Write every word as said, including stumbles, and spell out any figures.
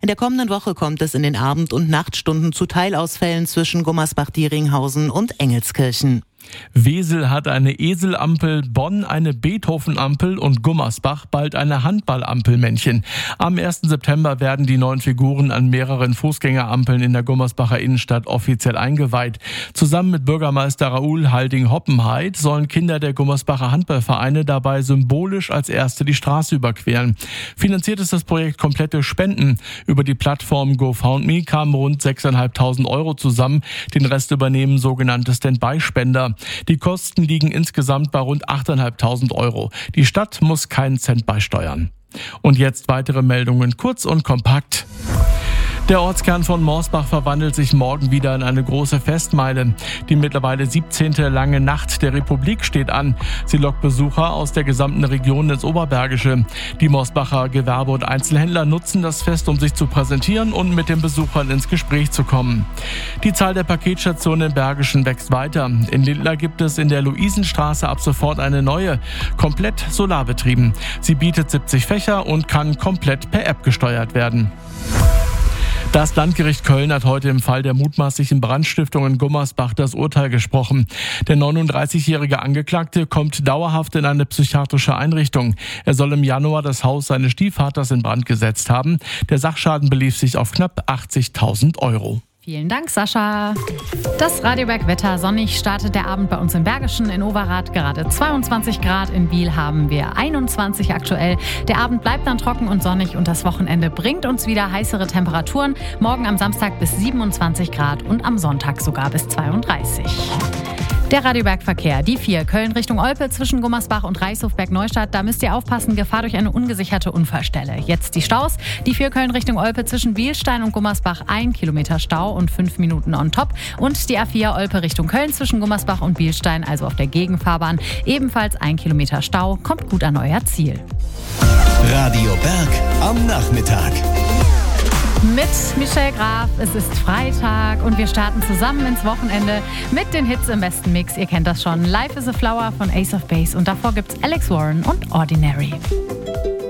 der kommenden Woche kommt es in den Abend- und Nachtstunden zu Teilausfällen zwischen Gummersbach-Dieringhausen und Engelskirchen. Wesel hat eine Eselampel, Bonn eine Beethoven-Ampel und Gummersbach bald eine Handballampelmännchen. Am ersten September werden die neuen Figuren an mehreren Fußgängerampeln in der Gummersbacher Innenstadt offiziell eingeweiht. Zusammen mit Bürgermeister Raoul Halding-Hoppenheit sollen Kinder der Gummersbacher Handballvereine dabei symbolisch als Erste die Straße überqueren. Finanziert ist das Projekt komplette Spenden. Über die Plattform GoFundMe kamen rund sechstausendfünfhundert Euro zusammen. Den Rest übernehmen sogenannte Standby-Spender. Die Kosten liegen insgesamt bei rund achttausendfünfhundert Euro. Die Stadt muss keinen Cent beisteuern. Und jetzt weitere Meldungen, kurz und kompakt. Der Ortskern von Morsbach verwandelt sich morgen wieder in eine große Festmeile. Die mittlerweile siebzehnte lange Nacht der Republik steht an. Sie lockt Besucher aus der gesamten Region ins Oberbergische. Die Morsbacher Gewerbe- und Einzelhändler nutzen das Fest, um sich zu präsentieren und mit den Besuchern ins Gespräch zu kommen. Die Zahl der Paketstationen im Bergischen wächst weiter. In Lindlar gibt es in der Luisenstraße ab sofort eine neue, komplett solarbetrieben. Sie bietet siebzig Fächer und kann komplett per App gesteuert werden. Das Landgericht Köln hat heute im Fall der mutmaßlichen Brandstiftung in Gummersbach das Urteil gesprochen. Der neununddreißigjährige Angeklagte kommt dauerhaft in eine psychiatrische Einrichtung. Er soll im Januar das Haus seines Stiefvaters in Brand gesetzt haben. Der Sachschaden belief sich auf knapp achtzigtausend Euro. Vielen Dank, Sascha. Das Radioberg-Wetter. Sonnig startet der Abend bei uns im Bergischen. In Overath gerade zweiundzwanzig Grad. In Biel haben wir einundzwanzig aktuell. Der Abend bleibt dann trocken und sonnig und das Wochenende bringt uns wieder heißere Temperaturen. Morgen am Samstag bis siebenundzwanzig Grad und am Sonntag sogar bis zweiunddreißig. Der Radioberg-Verkehr. Die vier Köln Richtung Olpe zwischen Gummersbach und Reichshof-Berg-Neustadt. Da müsst ihr aufpassen, Gefahr durch eine ungesicherte Unfallstelle. Jetzt die Staus. Die vier Köln Richtung Olpe zwischen Bielstein und Gummersbach. Ein Kilometer Stau und fünf Minuten on top. Und die A vier Olpe Richtung Köln zwischen Gummersbach und Bielstein, also auf der Gegenfahrbahn. Ebenfalls ein Kilometer Stau. Kommt gut an euer Ziel. Radio Berg am Nachmittag. Mit Michelle Graf, es ist Freitag und wir starten zusammen ins Wochenende mit den Hits im besten Mix. Ihr kennt das schon. Life is a Flower von Ace of Base und davor gibt's Alex Warren und Ordinary.